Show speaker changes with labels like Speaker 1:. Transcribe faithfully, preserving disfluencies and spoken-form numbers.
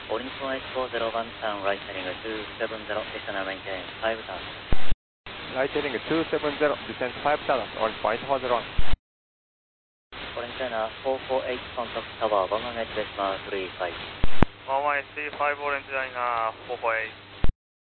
Speaker 1: Orange one eight four zero one turn right heading two seven zero, descend and maintain five thousand.
Speaker 2: Right heading two seven zero, descend five thousand, Orange one eight four zero one.
Speaker 1: Orange China four four eight, contact tower one one eight decimal three five.
Speaker 3: one one eight three five, Orange China four four eight.